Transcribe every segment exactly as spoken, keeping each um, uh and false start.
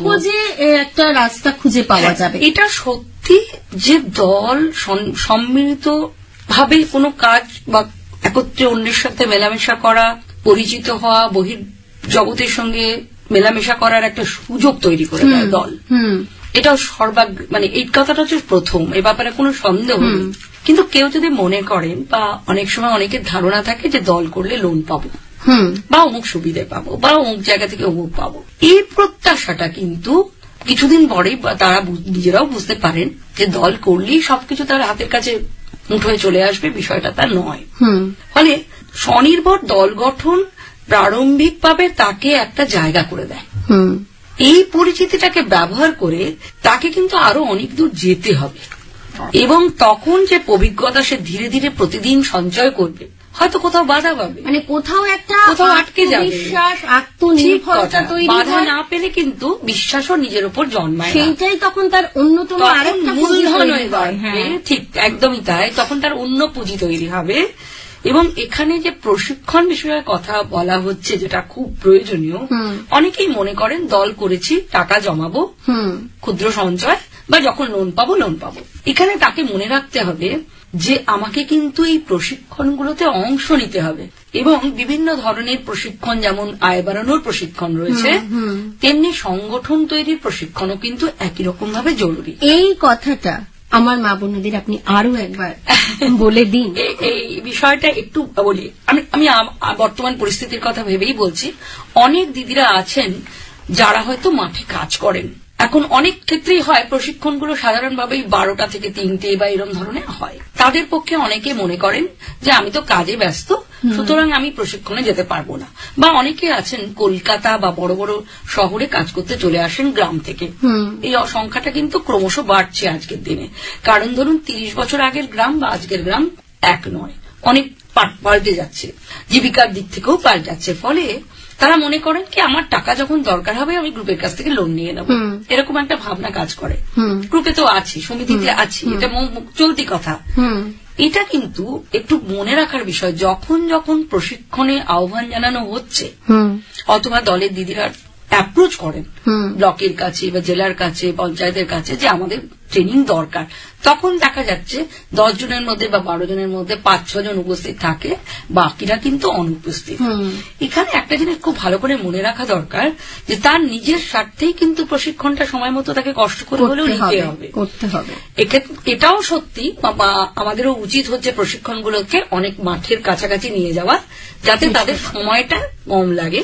সহজে একটা রাস্তা খুঁজে পাওয়া যাবে। এটা সত্যি যে দল সম্মিলিত ভাবে কোনো কাজ বা একত্রে অন্যের সাথে মেলামেশা করা, পরিচিত হওয়া, বহির জগতের সঙ্গে মেলামেশা করার একটা সুযোগ তৈরি করে দেয় দল। এটা সর্বাগ মানে এই কথাটা হচ্ছে প্রথম, এ ব্যাপারে কোনো সন্দেহ নেই। কিন্তু কেউ যদি মনে করেন বা অনেক সময় অনেকের ধারণা থাকে যে দল করলে লোন পাবো বা অমুক সুবিধে পাবো বা অমুক জায়গা থেকে অমুক পাবো, এই প্রত্যাশাটা কিন্তু কিছুদিন পরেই তারা নিজেরাও বুঝতে পারেন যে দল করলেই সবকিছু তার হাতের কাছে মুঠোয় চলে আসবে, বিষয়টা তা নয়। ফলে স্বনির্ভর দল গঠন প্রারম্ভিকভাবে তাকে একটা জায়গা করে দেয়। এই পরিচিতিটাকে ব্যবহার করে তাকে কিন্তু আরো অনেক দূর যেতে হবে এবং তখন যে অভিজ্ঞতা সে ধীরে ধীরে প্রতিদিন সঞ্চয় করবে, হয়তো কোথাও বাধা পাবে, মানে কোথাও একটা কোথাও আটকে যাবে, বিশ্বাস, আত্মনির্ভরতা তৈরি হয়। বাধা না পেলে কিন্তু বিশ্বাসও নিজের উপর জন্মায়, সেইটাই তখন তার অন্যতম আরেকটা মূলধন হয়ে যাবে। ঠিক একদমই তাই, তখন তার অন্য পুঁজি তৈরি হবে। এবং এখানে যে প্রশিক্ষণ বিষয়ে কথা বলা হচ্ছে, যেটা খুব প্রয়োজনীয়, অনেকেই মনে করেন দল করেছি টাকা জমাবো, ক্ষুদ্র সঞ্চয় বা যখন লোন পাবো লোন পাবো। এখানে তাকে মনে রাখতে হবে যে আমাকে কিন্তু এই প্রশিক্ষণগুলোতে অংশ নিতে হবে এবং বিভিন্ন ধরনের প্রশিক্ষণ, যেমন আয় বাড়ানোর প্রশিক্ষণ রয়েছে, তেমনি সংগঠন তৈরির প্রশিক্ষণও কিন্তু একই রকম ভাবে জরুরি। এই কথাটা আমার মা বোনদের আপনি আরো একবার বলে দিন। এই বিষয়টা একটু বলি। আমি আমি বর্তমান পরিস্থিতির কথা ভেবেই বলছি। অনেক দিদিরা আছেন যারা হয়তো মাঠে কাজ করেন। এখন অনেক ক্ষেত্রেই হয় প্রশিক্ষণগুলো সাধারণভাবেই বারোটা থেকে তিনটে বা এরকম ধরনের হয়। তাদের পক্ষে অনেকে মনে করেন যে আমি তো কাজে ব্যস্ত, সুতরাং আমি প্রশিক্ষণে যেতে পারবো না। বা অনেকে আছেন কলকাতা বা বড় বড় শহরে কাজ করতে চলে আসেন গ্রাম থেকে। এই সংখ্যাটা কিন্তু ক্রমশ বাড়ছে আজকের দিনে। কারণ ধরুন তিরিশ বছর আগের গ্রাম বা আজকের গ্রাম এক নয়, অনেক পাল্টে যাচ্ছে, জীবিকার দিক থেকেও পাল্টাচ্ছে। ফলে তারা মনে করেন কি আমার টাকা যখন দরকার হবে আমি গ্রুপের কাছ থেকে লোন নিয়ে নেব, এরকম একটা ভাবনা কাজ করে। গ্রুপে তো আছি, সমিতিতে আছি, এটা চলতি কথা। এটা কিন্তু একটু মনে রাখার বিষয়, যখন যখন প্রশিক্ষণে আহ্বান জানানো হচ্ছে অথবা দলের দিদিরা অ্যাপ্রোচ করেন ব্লকের কাছে বা জেলার কাছে, পঞ্চায়েতের কাছে যে আমাদের ট্রেনিং দরকার, তখন দেখা যাচ্ছে দশ জনের মধ্যে বা বারো জনের মধ্যে পাঁচ ছজন উপস্থিত থাকে, বাকিরা কিন্তু অনুপস্থিত। এখানে একটা জিনিস খুব ভালো করে মনে রাখা দরকার যে তার নিজের স্বার্থেই কিন্তু প্রশিক্ষণটা সময় মতো তাকে কষ্ট করে হলেও নিতে হবে, করতে হবে। এটাও সত্যি, আমাদেরও উচিত হচ্ছে প্রশিক্ষণগুলোকে অনেক মাঠের কাছাকাছি নিয়ে যাওয়া, যাতে তাদের সময়টা কম লাগে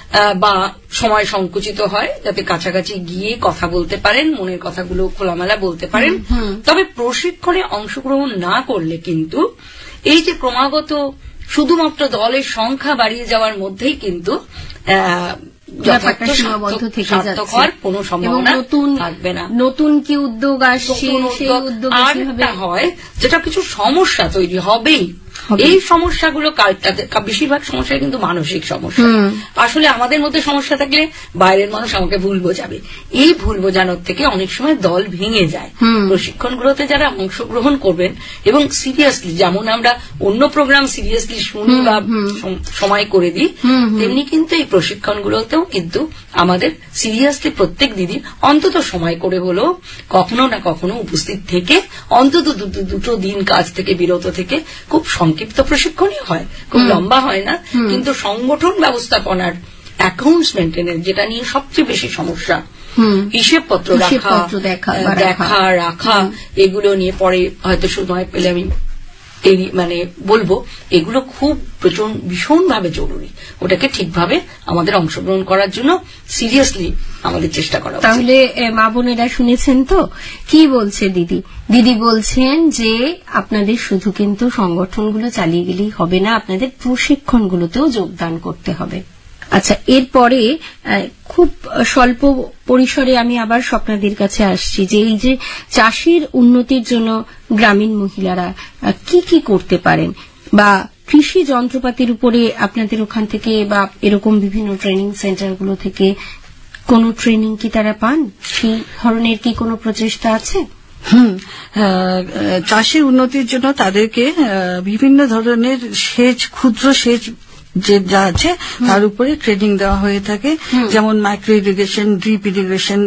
বা সময় সংকুচিত হয়, যাতে কাছাকাছি গিয়ে কথা বলতে পারেন, মনের কথাগুলো খোলামেলা বলতে পারেন। তবে প্রশিক্ষণে অংশগ্রহণ না করলে কিন্তু এই যে ক্রমাগত শুধুমাত্র দলের সংখ্যা বাড়িয়ে যাওয়ার মধ্যেই কিন্তু সার্থকর কোনো সম্ভাবনা থাকবে না। নতুন কি উদ্যোগ আসছে, সেই উদ্যোগ হয়, যেটা কিছু সমস্যা তৈরি হবেই। এই সমস্যাগুলো বেশিরভাগ সমস্যা কিন্তু মানসিক সমস্যা। আসলে আমাদের মধ্যে সমস্যা থাকলে বাইরের মানুষ আমাকে ভুল বোঝাবে, এই ভুল বোঝানোর থেকে অনেক সময় দল ভেঙে যায়। প্রশিক্ষণগুলোতে যারা অংশগ্রহণ করবেন এবং সিরিয়াসলি, যেমন আমরা অন্য প্রোগ্রাম সিরিয়াসলি শুনি বা সময় করে দিই, তেমনি কিন্তু এই প্রশিক্ষণগুলোতেও কিন্তু আমাদের সিরিয়াসলি প্রত্যেক দিদি অন্তত সময় করে হলেও কখনো না কখনো উপস্থিত থেকে অন্তত দুটো দিন কাজ থেকে বিরত থেকে, খুব সংক্ষিপ্ত প্রশিক্ষণই হয়, খুব লম্বা হয় না, কিন্তু সংগঠন ব্যবস্থাপনার অ্যাকাউন্টস মেনটেনেন্স, যেটা নিয়ে সবচেয়ে বেশি সমস্যা, হিসেবপত্র রাখা দেখা রাখা এগুলো নিয়ে পরে হয়তো সময় পেলে আমি এই মানে বলবো, এগুলো খুব প্রচন্ড ভীষণভাবে জরুরি। ওটাকে ঠিকভাবে আমাদের অংশগ্রহণ করার জন্য সিরিয়াসলি আমাদের চেষ্টা করা। তাহলে মা বোনেরা শুনেছেন তো কি বলছে দিদি? দিদি বলছেন যে আপনাদের শুধু কিন্তু সংগঠনগুলো চালিয়ে গেলেই হবে না, আপনাদের প্রশিক্ষণগুলোতেও যোগদান করতে হবে। আচ্ছা, এরপরে খুব স্বল্প পরিসরে আমি আবার স্বপ্নাদির কাছে আসছি যে এই যে চাষের উন্নতির জন্য গ্রামীণ মহিলারা কি কি করতে পারেন, বা কৃষি যন্ত্রপাতির উপরে আপনাদের ওখান থেকে বা এরকম বিভিন্ন ট্রেনিং সেন্টারগুলো থেকে কোনো ট্রেনিং কি তারা পান? সেই ধরনের কি কোনো প্রচেষ্টা আছে? হুম চাষের উন্নতির জন্য তাদেরকে বিভিন্ন ধরনের সেচ, ক্ষুদ্র সেচ যে যা আছে তার উপরে ট্রেনিং দেওয়া হয়ে থাকে, যেমন মাইক্রো ইরিগেশন, ড্রিপ ইরিগেশন,